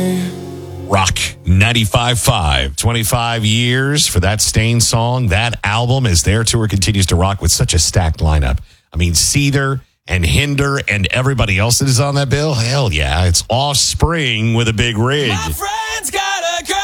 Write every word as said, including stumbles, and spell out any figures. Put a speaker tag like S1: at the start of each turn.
S1: Rock ninety-five point five. twenty-five years for that Stain song. That album, as their tour continues to rock with such a stacked lineup. I mean, Seether and Hinder and everybody else that is on that bill. Hell yeah. It's Offspring with a big rig.
S2: My friend's got a girl.